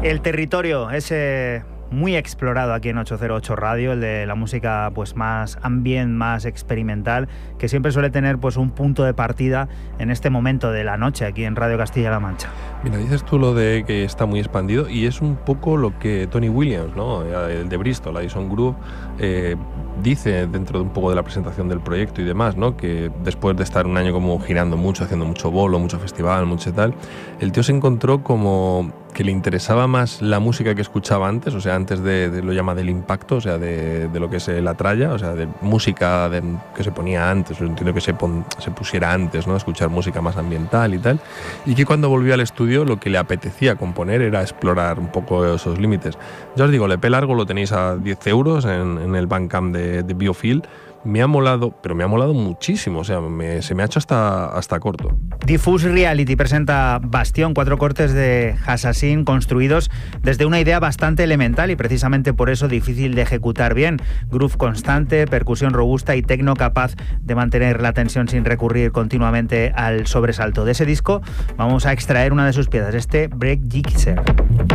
El territorio ese muy explorado aquí en 808 Radio, el de la música pues más ambient, más experimental, que siempre suele tener pues un punto de partida en este momento de la noche aquí en Radio Castilla-La Mancha. Mira, dices tú lo de que está muy expandido y es un poco lo que Tony Williams, ¿no? El de Bristol, Addison Groove, dice dentro de un poco de la presentación del proyecto y demás, ¿no? Que después de estar un año como girando mucho, haciendo mucho bolo, mucho festival, mucho tal, el tío se encontró como que le interesaba más la música que escuchaba antes, o sea, antes de lo llama del impacto, o sea, de lo que es la tralla, o sea, de música que se ponía antes, o entiendo que se pusiera antes, ¿no? Escuchar música más ambiental y tal, y que cuando volvió al estudio lo que le apetecía componer era explorar un poco esos límites. Ya os digo, el EP largo lo tenéis a 10 euros en el Bandcamp de Biofield. Me ha molado, pero me ha molado muchísimo, o sea, se me ha hecho hasta corto. Diffuse Reality presenta Bastión, 4 cortes de Assassin construidos desde una idea bastante elemental y precisamente por eso difícil de ejecutar bien. Groove constante, percusión robusta y tecno capaz de mantener la tensión sin recurrir continuamente al sobresalto. De ese disco vamos a extraer una de sus piezas, este Break Jigsaw.